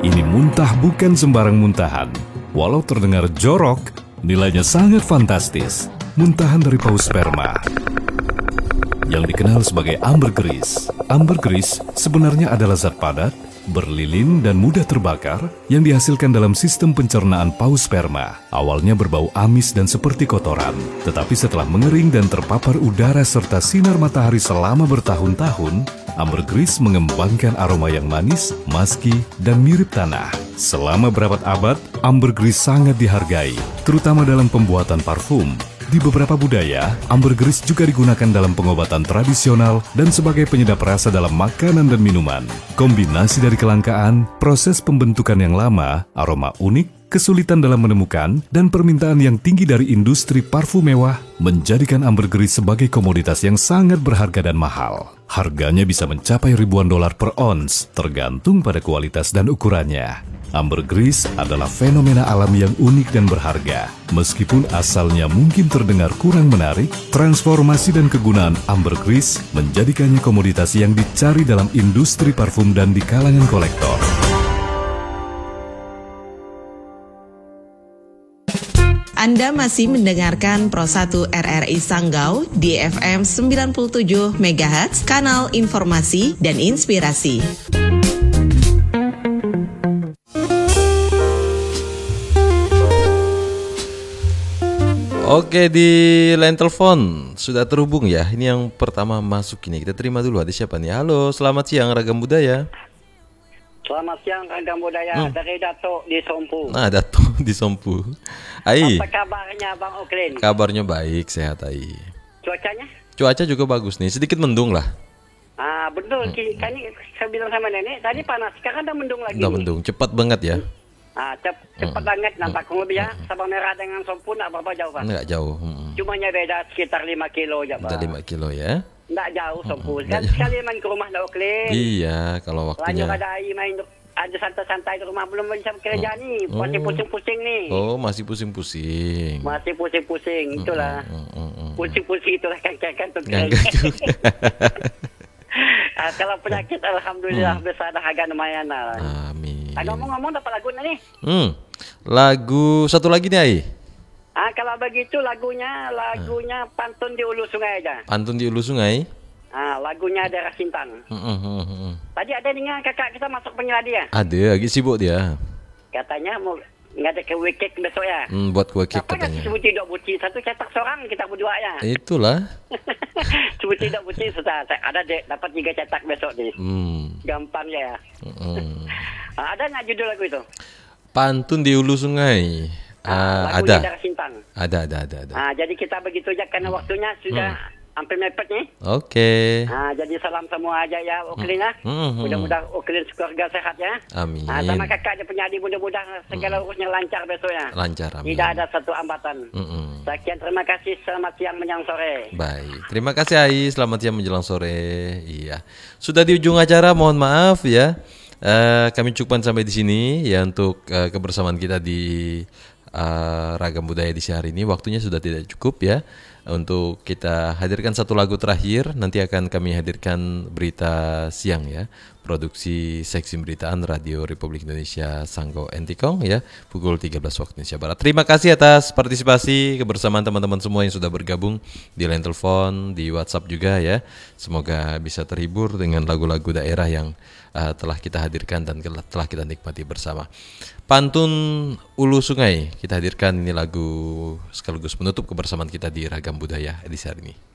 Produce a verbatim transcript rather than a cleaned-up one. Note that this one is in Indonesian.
Ini muntah bukan sembarang muntahan. Walau terdengar jorok, nilainya sangat fantastis. Muntahan dari paus sperma yang dikenal sebagai ambergris. Ambergris sebenarnya adalah zat padat, berlilin dan mudah terbakar yang dihasilkan dalam sistem pencernaan paus sperma. Awalnya berbau amis dan seperti kotoran, tetapi setelah mengering dan terpapar udara serta sinar matahari selama bertahun-tahun, ambergris mengembangkan aroma yang manis, musky, dan mirip tanah. Selama berabad-abad, ambergris sangat dihargai, terutama dalam pembuatan parfum. Di beberapa budaya, ambergris juga digunakan dalam pengobatan tradisional dan sebagai penyedap rasa dalam makanan dan minuman. Kombinasi dari kelangkaan, proses pembentukan yang lama, aroma unik, kesulitan dalam menemukan, dan permintaan yang tinggi dari industri parfum mewah menjadikan ambergris sebagai komoditas yang sangat berharga dan mahal. Harganya bisa mencapai ribuan dolar per ons, tergantung pada kualitas dan ukurannya. Ambergris adalah fenomena alam yang unik dan berharga. Meskipun asalnya mungkin terdengar kurang menarik, transformasi dan kegunaan ambergris menjadikannya komoditas yang dicari dalam industri parfum dan di kalangan kolektor. Anda masih mendengarkan Pro satu R R I Sanggau di F M sembilan puluh tujuh megahertz, kanal informasi dan inspirasi. Oke, di line telepon sudah terhubung ya. Ini yang pertama masuk ini. Kita terima dulu, ada siapa nih? Halo, selamat siang Ragam Budaya. Selamat siang Ragam Budaya, hmm. dari Datuk di Sompu. Nah, Datuk di Sompu. Ai. Apa kabarnya Bang Oklin? Kabarnya baik, sehat Ai. Cuacanya? Cuaca juga bagus nih, sedikit mendung lah. Ah, betul. Hmm. Kan saya bilang sama nenek, tadi panas, sekarang udah mendung lagi. Udah mendung, cepat banget ya. Hmm. Ah, cep, cepat mm. banget nampak mm. lebih ya. Sabang Merah dengan Sompu nak berapa jauh Pak? Enggak jauh. Mm. Cuma beda sekitar lima kilo aja Pak. Udah lima kilo ya. Enggak jauh Sompu. Mm. Kan sekali main ke rumah dah Oklin. Iya, kalau waktunya. Lanjut ada air main, ada santai-santai di rumah, belum bisa kerja mm. nih. Masih oh. pusing-pusing nih. Oh, masih pusing-pusing. Masih pusing-pusing, mm. itulah. Mm. Mm. Mm. Pusing-pusing itulah kan-kan tuh. Ah, kalau penyakit alhamdulillah hmm. besar dah agak lumayan lah. Amin. Ah, ngomong-ngomong dapat lagu nih. Hmm. Lagu satu lagi nih Ai. Ah, kalau begitu lagunya lagunya hmm. Pantun di Ulu Sungai aja. Pantun di Ulu Sungai. Ah, lagunya Daerah Sintang. Hmm, hmm, hmm. Tadi ada dengar kakak kita masuk penyeladi ya? Ada, lagi sibuk dia. Katanya mau nggak ada ke weekend besok ya? Hmm, buat kue kek katanya. Apa sebuti dok buci satu cetak seorang kita berdua ya? Itulah. Sebuti dok buci sudah ada dek dapat tiga cetak besok nih. Hmm. Gampang ya. Hmm. Ada nggak judul lagu itu? Pantun di Ulu Sungai. Ah, ada. Sintang. Ada, ada, ada, ada. Ah, jadi kita begitu aja karena waktunya sudah hmm. hampir mepet nih. Oke. Okay. Ah, jadi salam semua aja ya Oklin ya. Hmm. Mudah-mudahan Oklin keluarga sehat ya. Amin. Ah, sama kakak ada penyadi, mudah-mudahan segala hmm. urusnya lancar besoknya. Lancar, amin. Tidak ada satu hambatan. Hmm. Sekian, terima kasih. Selamat siang menjelang sore. Baik, terima kasih Ai. Selamat siang menjelang sore. Iya. Sudah di ujung acara, mohon maaf ya. Uh, kami cukupkan sampai di sini ya untuk uh, kebersamaan kita di uh, Ragam Budaya di hari ini. Waktunya sudah tidak cukup ya. Untuk kita hadirkan satu lagu terakhir, nanti akan kami hadirkan berita siang ya, produksi Seksi Beritaan Radio Republik Indonesia Sanggau Entikong ya, pukul tiga belas waktu Indonesia Barat. Terima kasih atas partisipasi kebersamaan teman-teman semua yang sudah bergabung di line telepon, di WhatsApp juga ya. Semoga bisa terhibur dengan lagu-lagu daerah yang uh, telah kita hadirkan dan telah kita nikmati bersama. Pantun Ulu Sungai kita hadirkan, ini lagu sekaligus menutup kebersamaan kita di Ragam Budaya edisi hari ini.